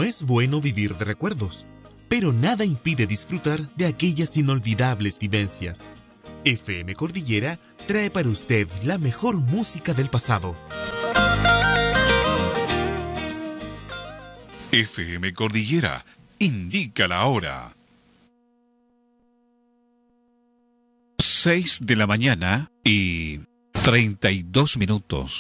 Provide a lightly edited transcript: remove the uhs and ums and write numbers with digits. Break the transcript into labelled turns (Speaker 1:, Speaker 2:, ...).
Speaker 1: es bueno vivir de recuerdos, pero nada impide disfrutar de aquellas inolvidables vivencias. FM Cordillera trae para usted la mejor música del pasado.
Speaker 2: FM Cordillera indica la hora. 6 de la mañana y 32 minutos.